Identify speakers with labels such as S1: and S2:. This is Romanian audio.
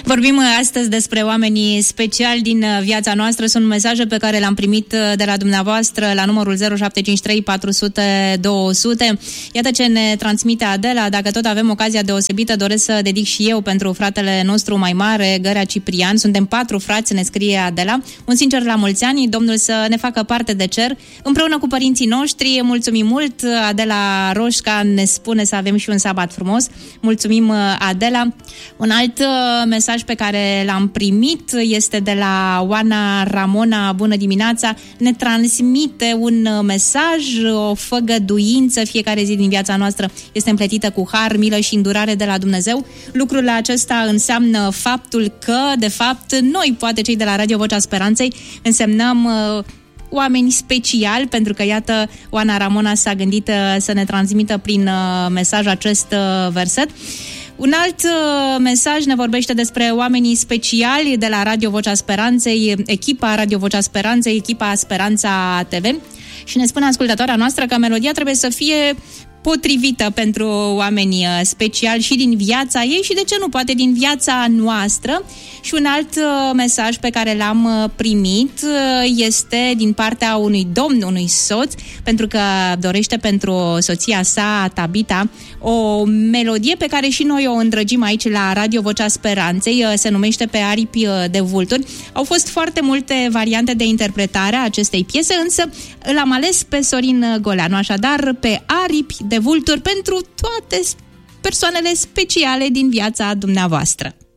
S1: Vorbim astăzi despre oamenii speciali din viața noastră. Sunt mesaje pe care le-am primit de la dumneavoastră la numărul 0753 400 200. Iată ce ne transmite Adela. Dacă tot avem ocazia deosebită, doresc să dedic și eu pentru fratele nostru mai mare, Gărea Ciprian. Suntem 4 frați, ne scrie Adela. Un sincer la mulți ani, Domnul să ne facă parte de cer. Împreună cu părinții noștri, mulțumim mult. Adela Roșca ne spune să avem și un sabat frumos. Mulțumim, Adela. Un alt mesaj pe care l-am primit este de la Oana Ramona. Bună dimineața! Ne transmite un mesaj, o făgăduință. Fiecare zi din viața noastră este împletită cu har, milă și îndurare de la Dumnezeu. Lucrul acesta înseamnă faptul că, de fapt, noi, poate cei de la Radio Vocea Speranței, însemnăm oameni speciali, pentru că, iată, Oana Ramona s-a gândit să ne transmită prin mesaj acest verset. Un alt mesaj ne vorbește despre oamenii speciali de la Radio Vocea Speranței, echipa Radio Vocea Speranței, echipa Speranța TV, și ne spune ascultătoarea noastră că melodia trebuie să fie potrivită pentru oamenii speciali și din viața ei și, de ce nu, poate din viața noastră. Și un alt mesaj pe care l-am primit este din partea unui domn, unui soț, pentru că dorește pentru soția sa, Tabita, o melodie pe care și noi o îndrăgim aici la Radio Vocea Speranței. Se numește Pe aripi de vulturi. Au fost foarte multe variante de interpretare a acestei piese, însă l-am ales pe Sorin Goleanu, așadar Pe aripi de vulturi, pentru toate persoanele speciale din viața dumneavoastră.